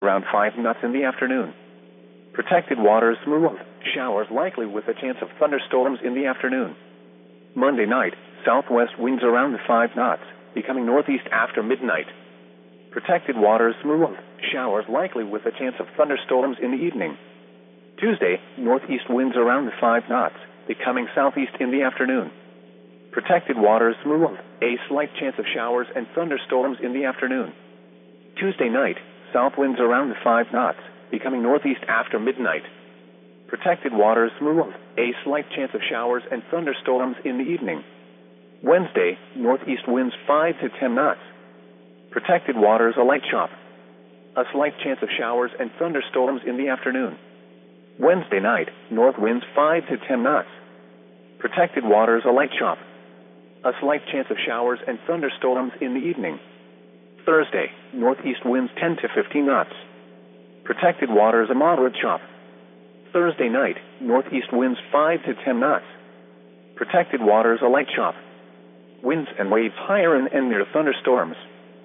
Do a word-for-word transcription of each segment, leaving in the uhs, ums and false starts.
around five knots in the afternoon. Protected waters smooth. Showers likely with a chance of thunderstorms in the afternoon. Monday night, southwest winds around five knots, becoming northeast after midnight. Protected waters smooth. Showers likely with a chance of thunderstorms in the evening. Tuesday, northeast winds around five knots, becoming southeast in the afternoon. Protected waters smooth. A slight chance of showers and thunderstorms in the afternoon. Tuesday night, south winds around five knots, becoming northeast after midnight. Protected waters smooth. A slight chance of showers and thunderstorms in the evening. Wednesday, northeast winds five to ten knots. Protected waters a light chop. A slight chance of showers and thunderstorms in the afternoon. Wednesday night, north winds five to ten knots. Protected waters a light chop. A slight chance of showers and thunderstorms in the evening. Thursday, northeast winds ten to fifteen knots. Protected waters a moderate chop. Thursday night, northeast winds five to ten knots. Protected waters a light chop. Winds and waves higher and, and near thunderstorms.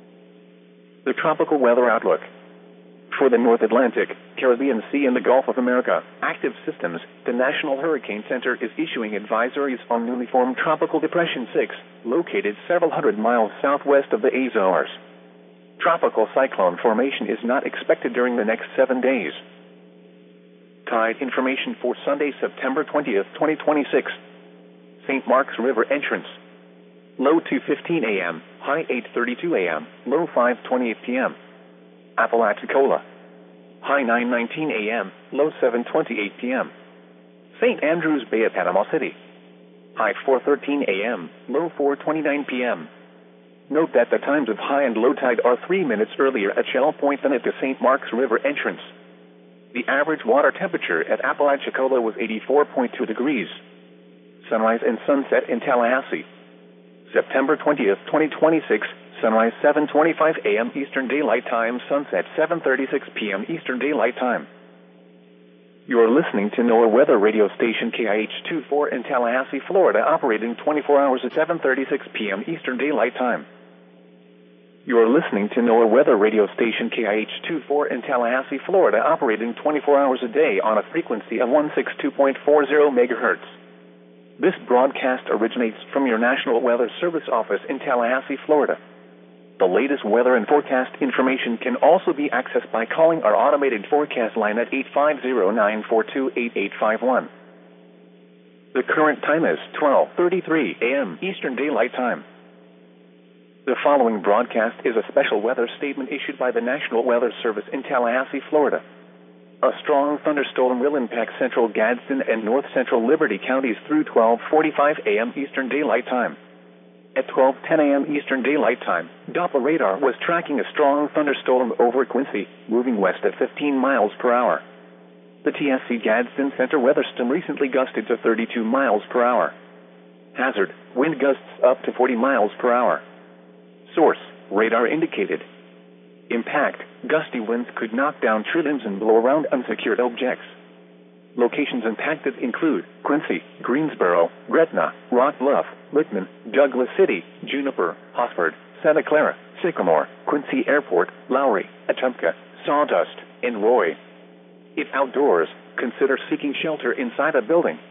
The tropical weather outlook. For the North Atlantic, Caribbean Sea, and the Gulf of America, active systems, the National Hurricane Center is issuing advisories on newly formed Tropical Depression six, located several hundred miles southwest of the Azores. Tropical cyclone formation is not expected during the next seven days. Tide information for Sunday, September twentieth, twenty twenty-six. Saint Mark's River entrance. Low two fifteen a m, high eight thirty-two a m, low five twenty-eight p m Apalachicola. High nine nineteen a m, low seven twenty-eight p m Saint Andrews Bay at Panama City. High four thirteen a m, low four twenty-nine p m Note that the times of high and low tide are three minutes earlier at Shell Point than at the Saint Mark's River entrance. The average water temperature at Apalachicola was eighty-four point two degrees. Sunrise and sunset in Tallahassee. September twentieth, twenty twenty-six, sunrise seven twenty-five a m Eastern Daylight Time, sunset seven thirty-six p m Eastern Daylight Time. You are listening to NOAA Weather Radio Station K I H twenty-four in Tallahassee, Florida, operating twenty-four hours at seven thirty-six p m Eastern Daylight Time. You are listening to NOAA Weather Radio Station K I H twenty-four in Tallahassee, Florida, operating twenty-four hours a day on a frequency of one sixty-two point four zero megahertz. This broadcast originates from your National Weather Service office in Tallahassee, Florida. The latest weather and forecast information can also be accessed by calling our automated forecast line at eight five zero, nine four two, eight eight five one. The current time is twelve thirty-three a m Eastern Daylight Time. The following broadcast is a special weather statement issued by the National Weather Service in Tallahassee, Florida. A strong thunderstorm will impact central Gadsden and north central Liberty counties through twelve forty-five a m Eastern Daylight Time. At twelve ten a m Eastern Daylight Time, Doppler radar was tracking a strong thunderstorm over Quincy, moving west at fifteen miles per hour. The T S C Gadsden Center weather system recently gusted to thirty-two miles per hour. Hazard, wind gusts up to forty miles per hour. Source, radar indicated. Impact, gusty winds could knock down tree limbs and blow around unsecured objects. Locations impacted include Quincy, Greensboro, Gretna, Rock Bluff, Littman, Douglas City, Juniper, Hosford, Santa Clara, Sycamore, Quincy Airport, Lowry, Atumka, Sawdust, and Roy. If outdoors, consider seeking shelter inside a building.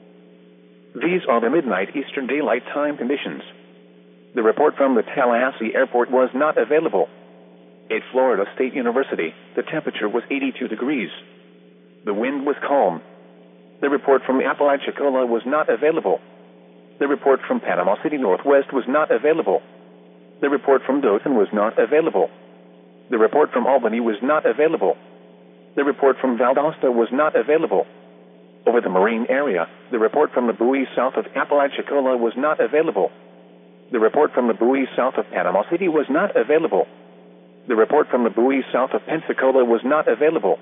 These are the midnight Eastern Daylight Time conditions. The report from the Tallahassee Airport was not available. At Florida State University, the temperature was eighty-two degrees. The wind was calm. The report from Apalachicola was not available. The report from Panama City Northwest was not available. The report from Dothan was not available. The report from Albany was not available. The report from Valdosta was not available. Over the Marine area, the report from the buoys south of Apalachicola was not available. The report from the buoys south of Panama City was not available. The report from the buoys south of Pensacola was not available.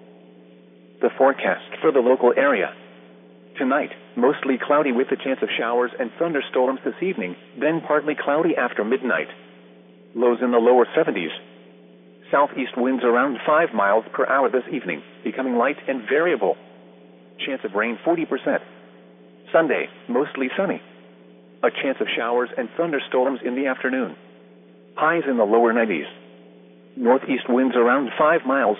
The forecast for the local area. Tonight, mostly cloudy with a chance of showers and thunderstorms this evening, then partly cloudy after midnight. Lows in the lower seventies. Southeast winds around five miles per hour this evening, becoming light and variable. Chance of rain forty percent. Sunday, mostly sunny. A chance of showers and thunderstorms in the afternoon. Highs in the lower nineties. Northeast winds around five miles